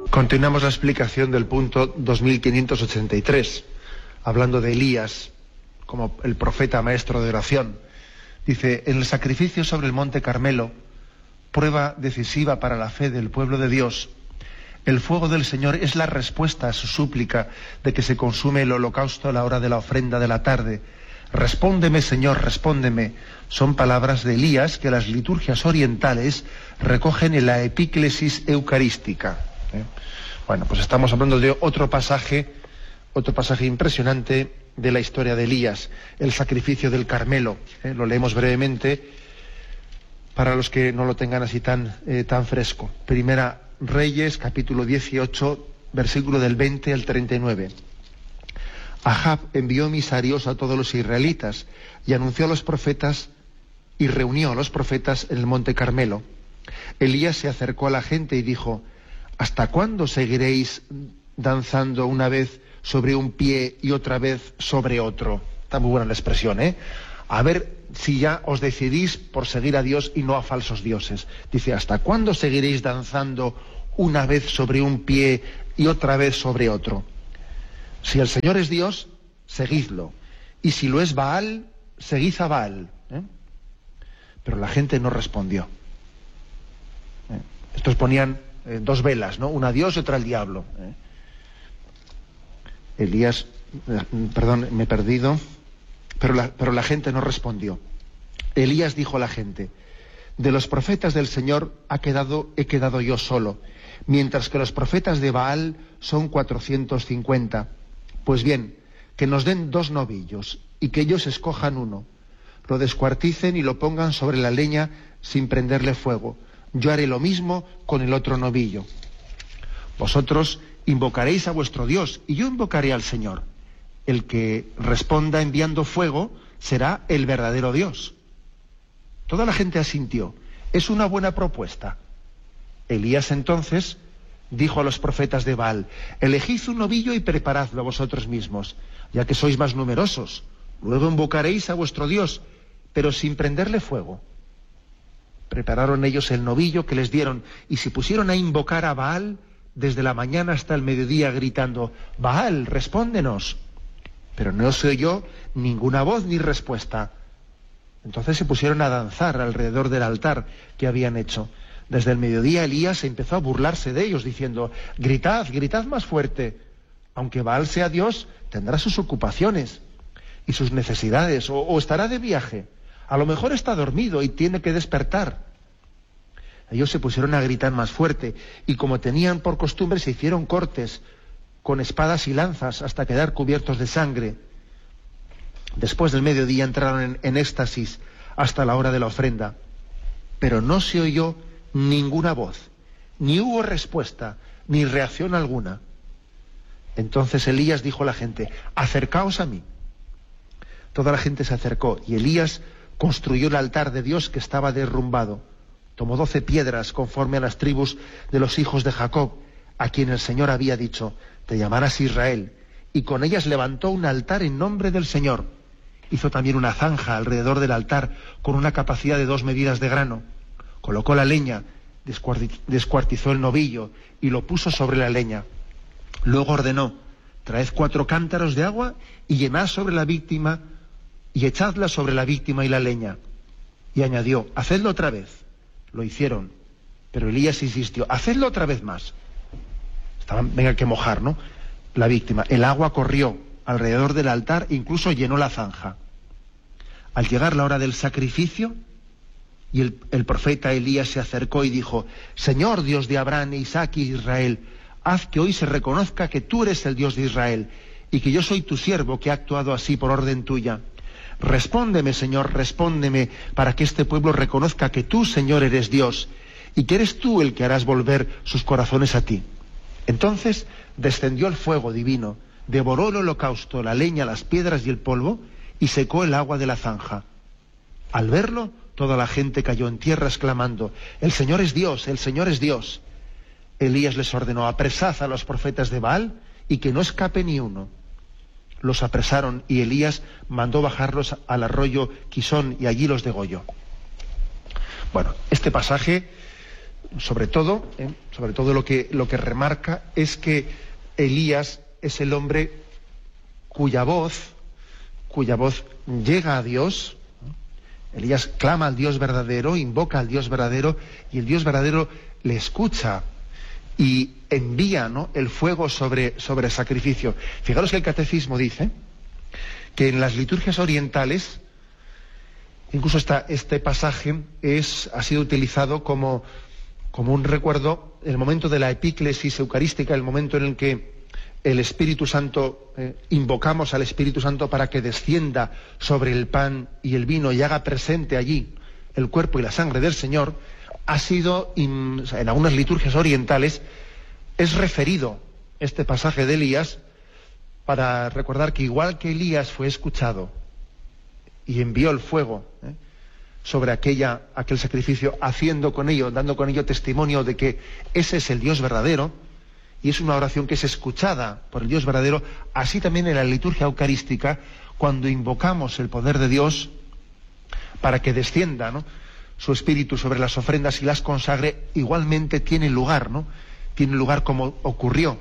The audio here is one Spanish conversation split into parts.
Continuamos la explicación del punto 2583, hablando de Elías como el profeta maestro de oración. Dice, en el sacrificio sobre el monte Carmelo, prueba decisiva para la fe del pueblo de Dios, el fuego del Señor es la respuesta a su súplica de que se consume el holocausto a la hora de la ofrenda de la tarde. Respóndeme, Señor, respóndeme. Son palabras de Elías que las liturgias orientales recogen en la epíclesis eucarística. Bueno, pues estamos hablando de otro pasaje impresionante de la historia de Elías, el sacrificio del Carmelo. Lo leemos brevemente para los que no lo tengan así tan fresco. Primera Reyes, capítulo 18, versículo del 20 al 39. Ahab envió emisarios a todos los israelitas y anunció a los profetas y reunió a los profetas en el monte Carmelo. Elías se acercó a la gente y dijo: ¿Hasta cuándo seguiréis danzando una vez sobre un pie y otra vez sobre otro? Está muy buena la expresión, ¿eh? A ver si ya os decidís por seguir a Dios y no a falsos dioses. Dice, ¿hasta cuándo seguiréis danzando una vez sobre un pie y otra vez sobre otro? Si el Señor es Dios, seguidlo. Y si lo es Baal, seguid a Baal. Pero la gente no respondió. Estos ponían dos velas, ¿no? Una a Dios y otra al diablo. Elías, perdón, me he perdido, pero la gente no respondió. Elías dijo a la gente: de los profetas del Señor he quedado yo solo, mientras que los profetas de Baal son 450. Pues bien, que nos den 2 novillos y que ellos escojan uno, lo descuarticen y lo pongan sobre la leña sin prenderle fuego. Yo haré lo mismo con el otro novillo. Vosotros invocaréis a vuestro Dios y yo invocaré al Señor. El que responda enviando fuego será el verdadero Dios. Toda la gente asintió. Es una buena propuesta. Elías entonces dijo a los profetas de Baal: elegid un novillo y preparadlo vosotros mismos, ya que sois más numerosos. Luego invocaréis a vuestro Dios, pero sin prenderle fuego. Prepararon ellos el novillo que les dieron y se pusieron a invocar a Baal desde la mañana hasta el mediodía, gritando: Baal, respóndenos. Pero no se oyó ninguna voz ni respuesta. Entonces se pusieron a danzar alrededor del altar que habían hecho. Desde el mediodía Elías empezó a burlarse de ellos, diciendo: gritad, gritad más fuerte. Aunque Baal sea Dios, tendrá sus ocupaciones y sus necesidades, o estará de viaje. A lo mejor está dormido y tiene que despertar. Ellos se pusieron a gritar más fuerte y, como tenían por costumbre, se hicieron cortes con espadas y lanzas hasta quedar cubiertos de sangre. Después del mediodía entraron en éxtasis hasta la hora de la ofrenda. Pero no se oyó ninguna voz, ni hubo respuesta, ni reacción alguna. Entonces Elías dijo a la gente: acercaos a mí. Toda la gente se acercó y Elías construyó el altar de Dios que estaba derrumbado. Tomó 12 piedras conforme a las tribus de los hijos de Jacob, a quien el Señor había dicho: te llamarás Israel. Y con ellas levantó un altar en nombre del Señor. Hizo también una zanja alrededor del altar con una capacidad de 2 medidas de grano. Colocó la leña, descuartizó el novillo y lo puso sobre la leña. Luego ordenó: traed 4 cántaros de agua y llenad sobre la víctima y echadla sobre la víctima y la leña. Y añadió: hacedlo otra vez. Lo hicieron, pero Elías insistió: hacedlo otra vez más. Venga que mojar, ¿no? La víctima. El agua corrió alrededor del altar e incluso llenó la zanja. Al llegar la hora del sacrificio, y el profeta Elías se acercó y dijo: Señor Dios de Abraham, Isaac y Israel, haz que hoy se reconozca que tú eres el Dios de Israel y que yo soy tu siervo que ha actuado así por orden tuya. Respóndeme, Señor, respóndeme, para que este pueblo reconozca que tú, Señor, eres Dios y que eres tú el que harás volver sus corazones a ti. Entonces descendió el fuego divino, devoró el holocausto, la leña, las piedras y el polvo, y secó el agua de la zanja. Al verlo, toda la gente cayó en tierra exclamando: el Señor es Dios, el Señor es Dios. Elías les ordenó: apresad a los profetas de Baal y que no escape ni uno. Los apresaron y Elías mandó bajarlos al arroyo Quisón y allí los degolló. Bueno, este pasaje sobre todo lo que remarca es que Elías es el hombre cuya voz llega a Dios. Elías clama al Dios verdadero, invoca al Dios verdadero, y el Dios verdadero le escucha y envía, ¿no?, el fuego sobre el sacrificio. Fijaros que el catecismo dice que en las liturgias orientales, incluso este pasaje ha sido utilizado como un recuerdo, el momento de la epíclesis eucarística, el momento en el que el Espíritu Santo, invocamos al Espíritu Santo para que descienda sobre el pan y el vino y haga presente allí el cuerpo y la sangre del Señor. Ha sido, en algunas liturgias orientales, es referido este pasaje de Elías para recordar que igual que Elías fue escuchado y envió el fuego sobre aquel sacrificio, dando con ello testimonio de que ese es el Dios verdadero, y es una oración que es escuchada por el Dios verdadero, así también en la liturgia eucarística, cuando invocamos el poder de Dios para que descienda, ¿no?, su Espíritu sobre las ofrendas y las consagre, igualmente tiene lugar, ¿no? Tiene lugar como ocurrió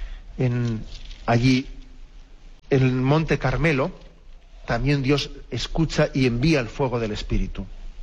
allí en el Monte Carmelo. También Dios escucha y envía el fuego del Espíritu.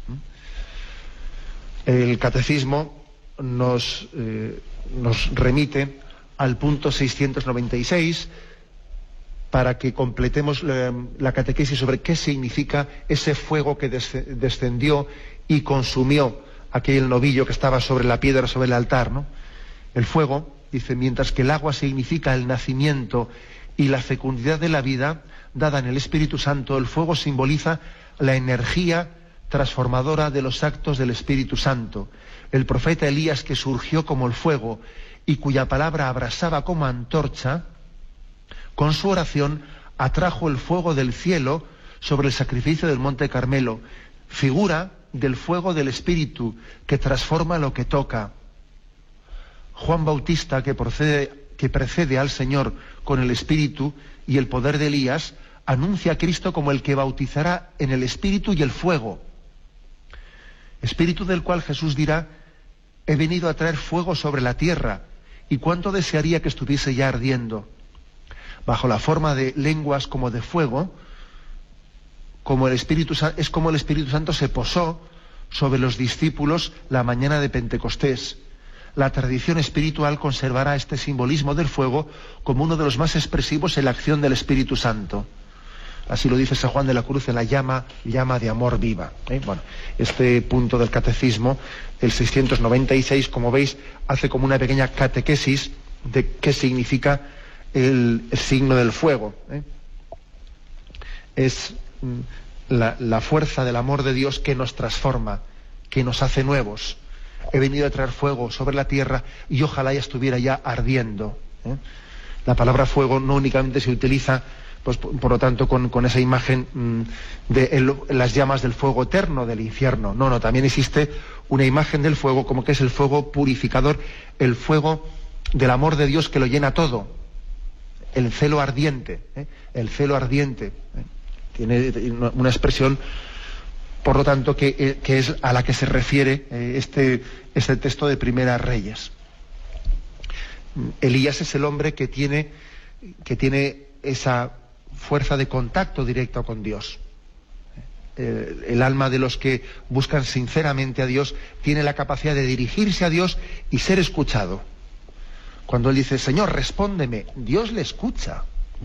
El catecismo nos remite al punto 696 para que completemos la catequesis sobre qué significa ese fuego que descendió y consumió aquel novillo que estaba sobre la piedra, sobre el altar, ¿no? El fuego, dice, mientras que el agua significa el nacimiento y la fecundidad de la vida dada en el Espíritu Santo, el fuego simboliza la energía transformadora de los actos del Espíritu Santo. El profeta Elías, que surgió como el fuego y cuya palabra abrasaba como antorcha, con su oración atrajo el fuego del cielo sobre el sacrificio del Monte Carmelo, figura del fuego del Espíritu que transforma lo que toca. Juan Bautista, que precede al Señor con el Espíritu y el poder de Elías, anuncia a Cristo como el que bautizará en el Espíritu y el fuego. Espíritu del cual Jesús dirá: he venido a traer fuego sobre la tierra, y cuánto desearía que estuviese ya ardiendo. Bajo la forma de lenguas como de fuego, como el Espíritu Santo se posó sobre los discípulos la mañana de Pentecostés. La tradición espiritual conservará este simbolismo del fuego como uno de los más expresivos en la acción del Espíritu Santo. Así lo dice San Juan de la Cruz en la llama de amor viva. Bueno, este punto del catecismo, el 696, como veis, hace como una pequeña catequesis de qué significa el signo del fuego. Es la fuerza del amor de Dios que nos transforma, que nos hace nuevos. He venido a traer fuego sobre la tierra y ojalá ya estuviera ya ardiendo. La palabra fuego no únicamente se utiliza, pues por lo tanto, con esa imagen de las llamas del fuego eterno del infierno. No, también existe una imagen del fuego como que es el fuego purificador, el fuego del amor de Dios que lo llena todo. El celo ardiente, el celo ardiente. Tiene una expresión, por lo tanto, que es a la que se refiere este texto de Primera Reyes. Elías es el hombre que tiene esa fuerza de contacto directo con Dios. El alma de los que buscan sinceramente a Dios tiene la capacidad de dirigirse a Dios y ser escuchado. Cuando él dice: Señor, respóndeme, Dios le escucha.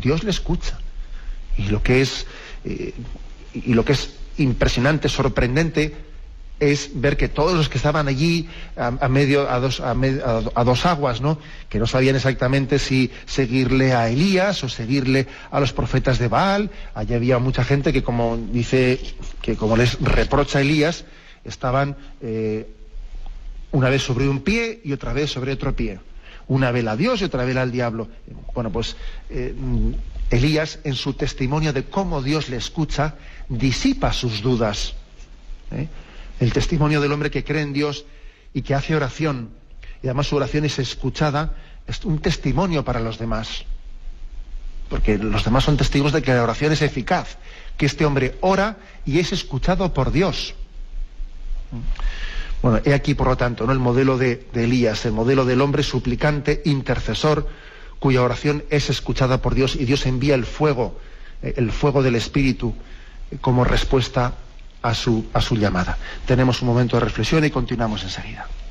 Y lo que es impresionante, sorprendente, es ver que todos los que estaban allí a dos aguas, ¿no?, que no sabían exactamente si seguirle a Elías o seguirle a los profetas de Baal. Allí había mucha gente que, como les reprocha a Elías, estaban una vez sobre un pie y otra vez sobre otro pie. Una vela a Dios y otra vela al diablo. Bueno, pues Elías, en su testimonio de cómo Dios le escucha, disipa sus dudas. El testimonio del hombre que cree en Dios y que hace oración, y además su oración es escuchada, es un testimonio para los demás. Porque los demás son testigos de que la oración es eficaz, que este hombre ora y es escuchado por Dios. Bueno, he aquí, por lo tanto, ¿no?, el modelo de Elías, el modelo del hombre suplicante, intercesor, cuya oración es escuchada por Dios, y Dios envía el fuego del Espíritu, como respuesta a su llamada. Tenemos un momento de reflexión y continuamos enseguida.